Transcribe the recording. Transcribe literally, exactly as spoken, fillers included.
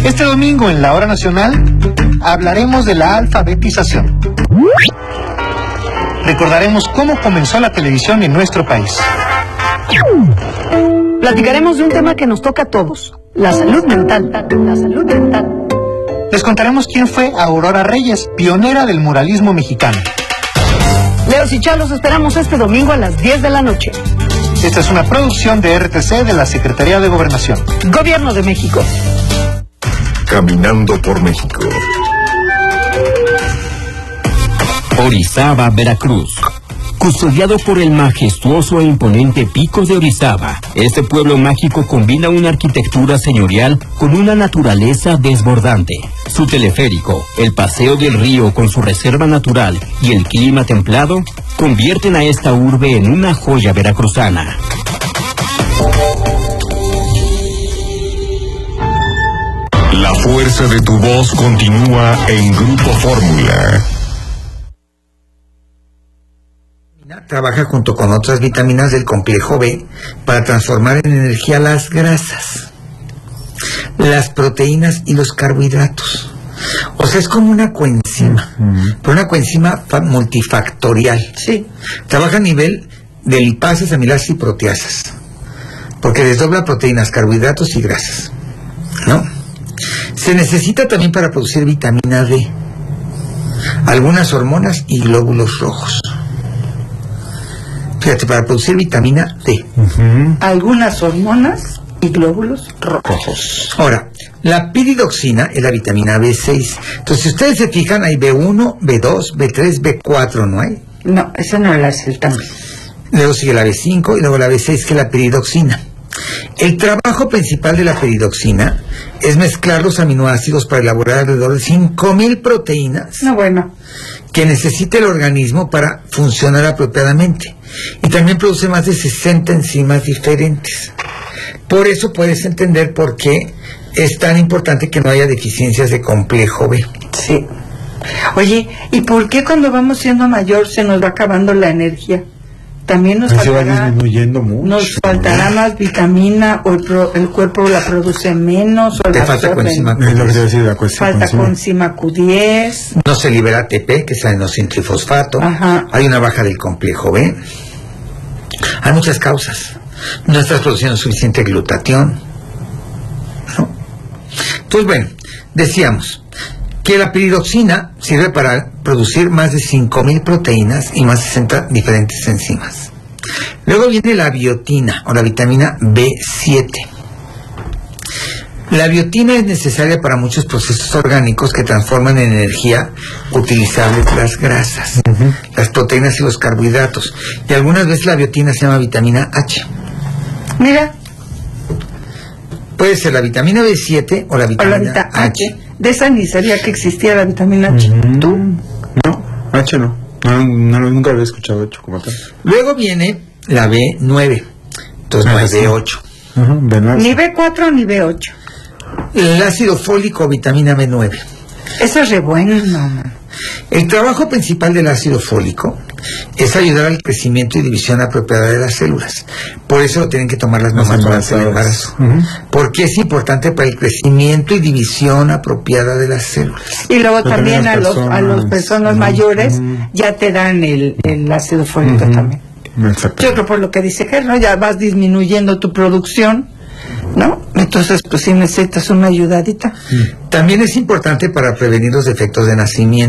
Este domingo en la Hora Nacional hablaremos de la alfabetización. Recordaremos cómo comenzó la televisión en nuestro país. Platicaremos de un tema que nos toca a todos, la salud mental. La salud mental. Les contaremos quién fue Aurora Reyes, pionera del muralismo mexicano. Leos y Chá, los esperamos este domingo a las diez de la noche. Esta es una producción de R T C de la Secretaría de Gobernación. Gobierno de México. Caminando por México. Orizaba, Veracruz. Custodiado por el majestuoso e imponente Pico de Orizaba, este pueblo mágico combina una arquitectura señorial con una naturaleza desbordante. Su teleférico, el paseo del río con su reserva natural y el clima templado convierten a esta urbe en una joya veracruzana. La fuerza de tu voz continúa en Grupo Fórmula. Trabaja junto con otras vitaminas del complejo B para transformar en energía las grasas, las proteínas y los carbohidratos. O sea, es como una coenzima, uh-huh. pero una coenzima multifactorial. Sí. Trabaja a nivel de lipases, amilasas y proteasas, porque desdobla proteínas, carbohidratos y grasas, ¿no? Se necesita también para producir vitamina D, algunas hormonas y glóbulos rojos. Fíjate, para producir vitamina D. Uh-huh. Algunas hormonas y glóbulos rojos. Ahora, la piridoxina es la vitamina B seis. Entonces, si ustedes se fijan, hay B uno, B dos, B tres, B cuatro, ¿no hay? No, esa no la aceptamos. Luego sigue la B cinco y luego la B seis, que es la piridoxina. El trabajo principal de la piridoxina es mezclar los aminoácidos para elaborar alrededor de cinco mil proteínas. No, bueno. Que necesita el organismo para funcionar apropiadamente. Y también produce más de sesenta enzimas diferentes. Por eso puedes entender por qué es tan importante que no haya deficiencias de complejo B. Sí. Oye, ¿y por qué cuando vamos siendo mayor se nos va acabando la energía? También nos se faltará, va disminuyendo mucho. Nos faltará más vitamina, o el, pro, el cuerpo la produce menos, o te la falta coenzima Q diez. Falta coenzima Q diez. No se libera A T P, que es adenosine-trifosfato. Ajá. Hay una baja del complejo B. Hay muchas causas. No estás produciendo suficiente glutatión, ¿no? Entonces, bueno, decíamos que la piridoxina sirve para producir más de cinco mil proteínas y más de sesenta diferentes enzimas. Luego viene la biotina, o la vitamina B siete. La biotina es necesaria para muchos procesos orgánicos que transforman en energía utilizables las grasas, uh-huh. las proteínas y los carbohidratos. Y algunas veces la biotina se llama vitamina H. Mira. Puede ser la vitamina B siete o la vitamina, o la vita H. H. De esa ni sabía que existía la vitamina H. Uh-huh. ¿Tú? No, H no. No, no, nunca había escuchado H como tal. Luego viene la B nueve. Entonces no es B ocho. Uh-huh. B nueve. Ni B cuatro ni B ocho. El ácido fólico, vitamina B nueve. Eso es re bueno, no. El trabajo principal del ácido fólico es ayudar al crecimiento y división apropiada de las células. Por eso lo tienen que tomar las mamás durante el embarazo. Uh-huh. Porque es importante para el crecimiento y división apropiada de las células. Y luego Pero también a los a las personas uh-huh. mayores uh-huh. ya te dan el, el ácido fólico uh-huh. también. Exacto. Yo creo por lo que dice Ger, ¿no? Ya vas disminuyendo tu producción, ¿no? Entonces, pues sí necesitas una ayudadita. También es importante para prevenir los defectos de nacimiento.